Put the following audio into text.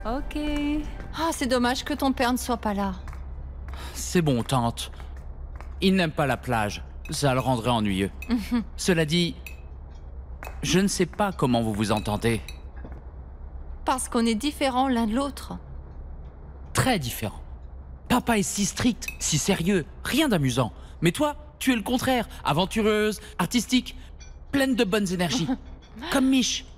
Ok. Ah, c'est dommage que ton père ne soit pas là. C'est bon, tante. Il n'aime pas la plage. Ça le rendrait ennuyeux. Cela dit, je ne sais pas comment vous vous entendez. Parce qu'on est différents l'un de l'autre. Très différent. Papa est si strict, si sérieux, rien d'amusant. Mais toi, tu es le contraire, aventureuse, artistique, pleine de bonnes énergies. Comme Mich.